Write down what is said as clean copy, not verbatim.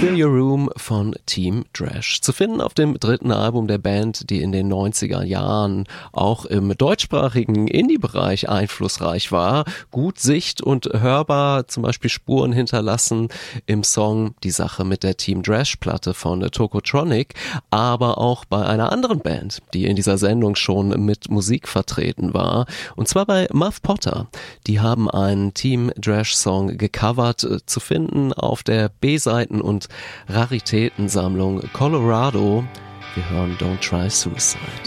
Fill Your Room von Team Drash. Zu finden auf dem dritten Album der Band, die in den 90er Jahren auch im deutschsprachigen Indie-Bereich einflussreich war. Gut sicht- und hörbar, zum Beispiel Spuren hinterlassen im Song Die Sache mit der Team Drash-Platte von Tokotronic, aber auch bei einer anderen Band, die in dieser Sendung schon mit Musik vertreten war, und zwar bei Muff Potter. Die haben einen Team Drash-Song gecovert, zu finden auf der B-Seiten- und Raritätensammlung Colorado. Wir hören Don't Try Suicide.